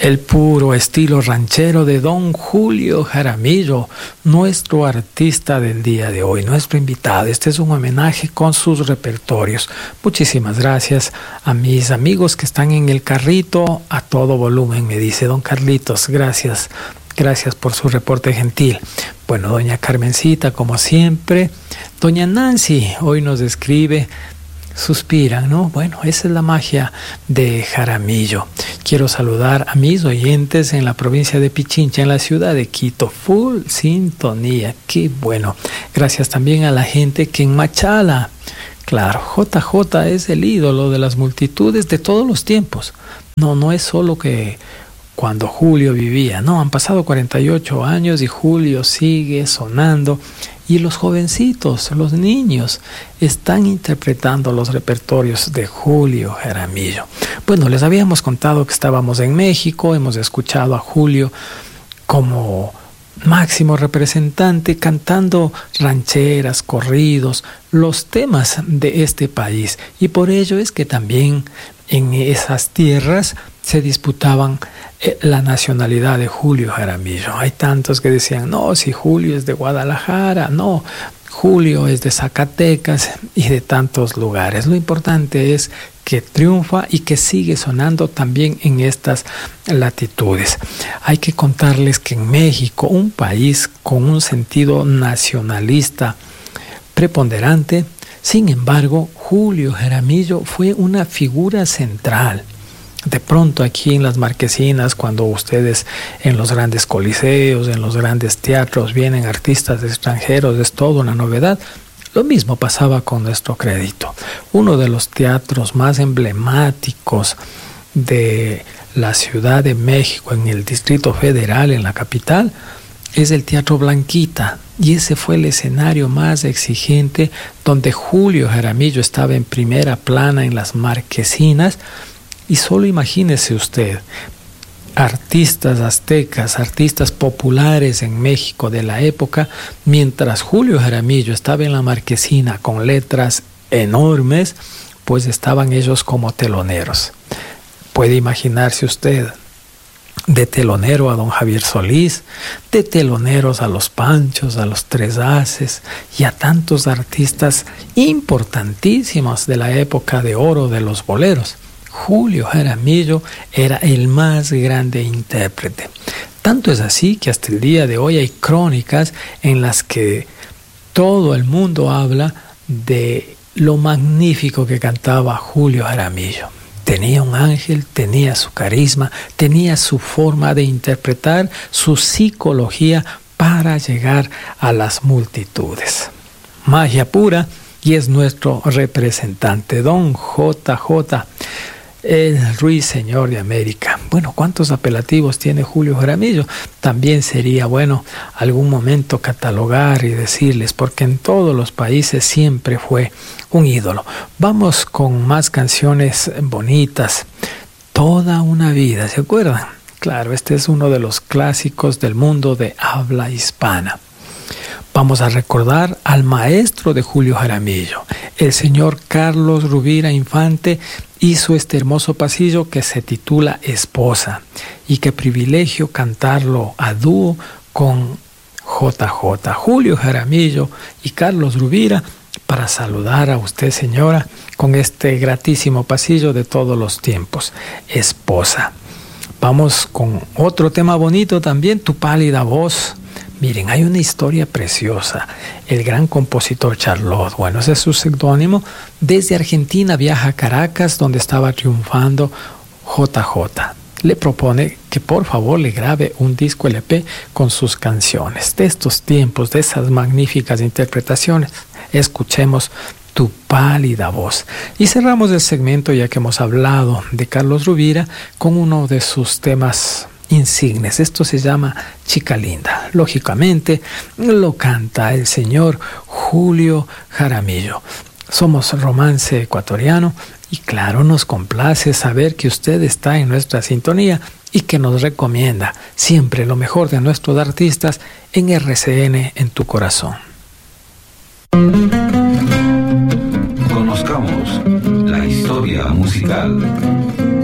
El puro estilo ranchero de don Julio Jaramillo, nuestro artista del día de hoy, nuestro invitado. Este es un homenaje con sus repertorios. Muchísimas gracias a mis amigos que están en el carrito a todo volumen, me dice don Carlitos. Gracias, gracias por su reporte gentil. Bueno, doña Carmencita, como siempre. Doña Nancy hoy nos escribe. Suspiran, ¿no? Bueno, esa es la magia de Jaramillo. Quiero saludar a mis oyentes en la provincia de Pichincha, en la ciudad de Quito. Full sintonía, qué bueno. Gracias también a la gente que en Machala. Claro, JJ es el ídolo de las multitudes de todos los tiempos. No es solo que cuando Julio vivía, no, han pasado 48 años y Julio sigue sonando. Y los jovencitos, los niños, están interpretando los repertorios de Julio Jaramillo. Bueno, les habíamos contado que estábamos en México, hemos escuchado a Julio como máximo representante cantando rancheras, corridos, los temas de este país. Y por ello es que también en esas tierras se disputaban la nacionalidad de Julio Jaramillo. Hay tantos que decían, no, si Julio es de Guadalajara, no, Julio es de Zacatecas y de tantos lugares. Lo importante es que triunfa y que sigue sonando también en estas latitudes. Hay que contarles que en México, un país con un sentido nacionalista preponderante, sin embargo, Julio Jaramillo fue una figura central. De pronto aquí en las marquesinas, cuando ustedes en los grandes coliseos, en los grandes teatros vienen artistas extranjeros, es toda una novedad. Lo mismo pasaba con Nuestro Crédito. Uno de los teatros más emblemáticos de la Ciudad de México, en el Distrito Federal, en la capital, es el Teatro Blanquita. Y ese fue el escenario más exigente donde Julio Jaramillo estaba en primera plana en las marquesinas. Y solo imagínese usted, artistas aztecas, artistas populares en México de la época, mientras Julio Jaramillo estaba en la marquesina con letras enormes, pues estaban ellos como teloneros. Puede imaginarse usted, de telonero a don Javier Solís, de teloneros a los Panchos, a los Tres Haces y a tantos artistas importantísimos de la época de oro de los boleros. Julio Jaramillo era el más grande intérprete. Tanto es así que hasta el día de hoy hay crónicas en las que todo el mundo habla de lo magnífico que cantaba Julio Jaramillo. Tenía un ángel, tenía su carisma, tenía su forma de interpretar, su psicología para llegar a las multitudes. Magia pura, y es nuestro representante, don JJ. El ruiseñor de América. Bueno, ¿cuántos apelativos tiene Julio Jaramillo? También sería bueno algún momento catalogar y decirles, porque en todos los países siempre fue un ídolo. Vamos con más canciones bonitas. Toda una vida, ¿se acuerdan? Claro, este es uno de los clásicos del mundo de habla hispana. Vamos a recordar al maestro de Julio Jaramillo, el señor Carlos Rubira Infante, hizo este hermoso pasillo que se titula Esposa, y qué privilegio cantarlo a dúo con JJ, Julio Jaramillo y Carlos Rubira, para saludar a usted, señora, con este gratísimo pasillo de todos los tiempos, Esposa. Vamos con otro tema bonito también, Tu pálida voz. Miren, hay una historia preciosa. El gran compositor Charlot, bueno, ese es su seudónimo, desde Argentina viaja a Caracas, donde estaba triunfando JJ. Le propone que por favor le grabe un disco LP con sus canciones. De estos tiempos, de esas magníficas interpretaciones, escuchemos Tu pálida voz. Y cerramos el segmento, ya que hemos hablado de Carlos Rubira, con uno de sus temas insignes. Esto se llama Chica Linda. Lógicamente lo canta el señor Julio Jaramillo. Somos Romance Ecuatoriano y claro, nos complace saber que usted está en nuestra sintonía y que nos recomienda siempre lo mejor de nuestros artistas en RCN en tu corazón. Conozcamos la historia musical.